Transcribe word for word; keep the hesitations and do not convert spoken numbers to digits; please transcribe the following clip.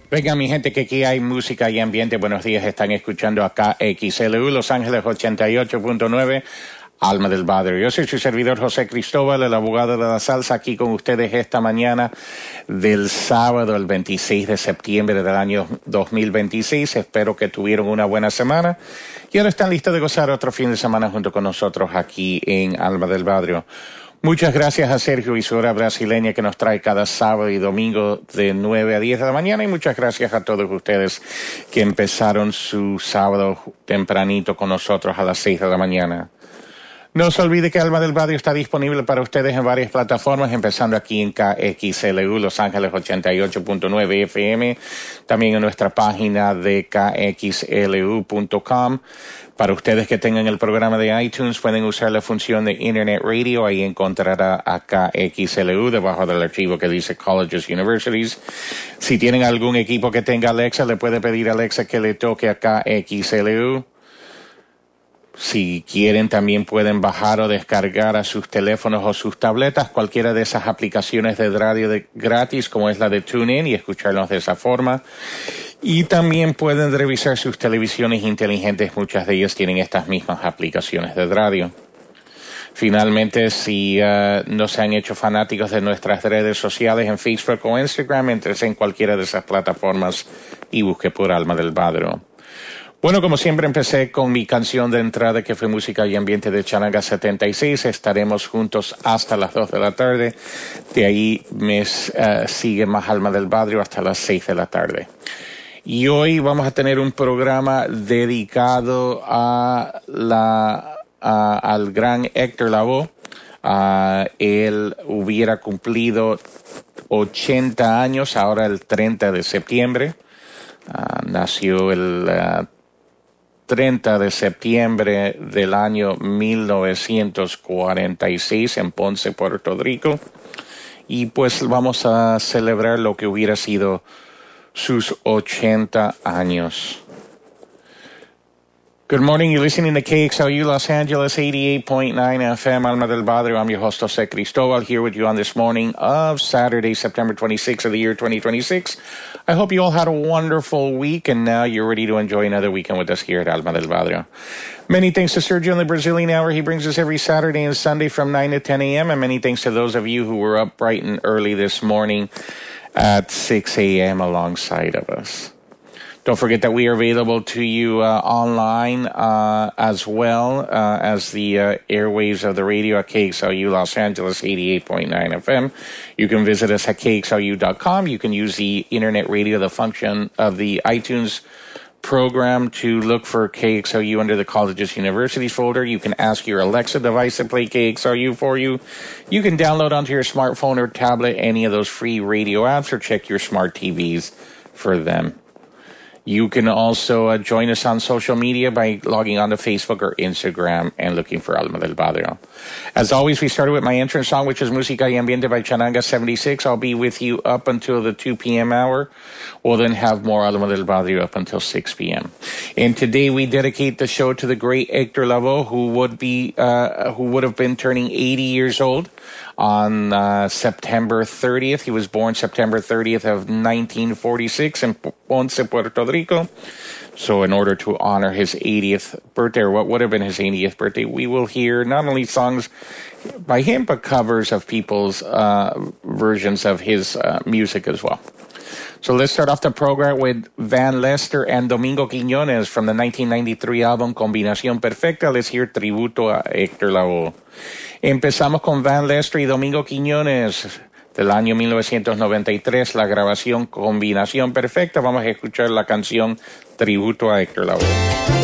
Venga, mi gente, que aquí hay música y ambiente. Buenos días, están escuchando acá X L U Los Ángeles ochenta y ocho punto nueve, Alma del Padre. Yo soy su servidor José Cristóbal, el abogado de la salsa, aquí con ustedes esta mañana del sábado, el veintiséis de septiembre del año dos mil veintiséis. Espero que tuvieron una buena semana y ahora están listos de gozar otro fin de semana junto con nosotros aquí en Alma del Barrio. Muchas gracias a Sergio y su hora brasileña que nos trae cada sábado y domingo de nueve a diez de la mañana, y muchas gracias a todos ustedes que empezaron su sábado tempranito con nosotros a las seis de la mañana. No se olvide que Alma del Barrio está disponible para ustedes en varias plataformas, empezando aquí en K X L U Los Ángeles ochenta y ocho punto nueve F M, también en nuestra página de K X L U punto com. Para ustedes que tengan el programa de iTunes, pueden usar la función de Internet Radio. Ahí encontrará a K X L U debajo del archivo que dice Colleges Universities. Si tienen algún equipo que tenga Alexa, le puede pedir a Alexa que le toque a K X L U. Si quieren, también pueden bajar o descargar a sus teléfonos o sus tabletas cualquiera de esas aplicaciones de radio de gratis, como es la de TuneIn, y escucharnos de esa forma. Y también pueden revisar sus televisiones inteligentes. Muchas de ellas tienen estas mismas aplicaciones de radio. Finalmente, si uh, no se han hecho fanáticos de nuestras redes sociales en Facebook o Instagram, entrese en cualquiera de esas plataformas y busque por Alma del Barrio. Bueno, como siempre, empecé con mi canción de entrada, que fue música y ambiente de Charanga setenta y seis. Estaremos juntos hasta las dos de la tarde. De ahí me uh, sigue más Alma del Barrio hasta las seis de la tarde. Y hoy vamos a tener un programa dedicado a la, a, al gran Héctor Lavoe. Uh, él hubiera cumplido ochenta años, ahora el treinta de septiembre. Uh, nació el uh, treinta de septiembre del año mil novecientos cuarenta y seis en Ponce, Puerto Rico. Y pues vamos a celebrar lo que hubiera sido sus ochenta años. Good morning, you're listening to K X L U Los Angeles eighty-eight point nine F M, Alma del Barrio. I'm your host, Jose Cristobal, here with you on this morning of Saturday, September twenty-sixth of the year twenty twenty-six. I hope you all had a wonderful week, and now you're ready to enjoy another weekend with us here at Alma del Barrio. Many thanks to Sergio in the Brazilian Hour. He brings us every Saturday and Sunday from nine to ten a.m., and many thanks to those of you who were up bright and early this morning at six a.m. alongside of us. Don't forget that we are available to you uh, online uh, as well uh, as the uh, airwaves of the radio at K X L U Los Angeles eighty-eight point nine F M. You can visit us at K X L U dot com. You can use the Internet Radio, the function of the iTunes program, to look for K X L U under the Colleges Universities folder. You can ask your Alexa device to play K X L U for you. You can download onto your smartphone or tablet any of those free radio apps, or check your smart T Vs for them. You can also uh, join us on social media by logging on to Facebook or Instagram and looking for Alma del Barrio. As always, we started with my entrance song, which is Música y Ambiente by Charanga seventy-six. I'll be with you up until the two p.m. hour. We'll then have more Alma del Barrio up until six p.m. And today we dedicate the show to the great Héctor Lavoe, who would be, uh, who would have been turning eighty years old on uh, September thirtieth. He was born September thirtieth of nineteen forty-six in Ponce, Puerto Rico. So in order to honor his eightieth birthday, or what would have been his eightieth birthday, we will hear not only songs by him, but covers of people's uh, versions of his uh, music as well. So let's start off the program with Van Lester and Domingo Quiñones from the nineteen ninety-three album Combinación Perfecta. Let's hear tributo a Héctor Lavoe. Empezamos con Van Lester y Domingo Quiñones del año mil novecientos noventa y tres, la grabación Combinación Perfecta. Vamos a escuchar la canción Tributo a Héctor Lavoe.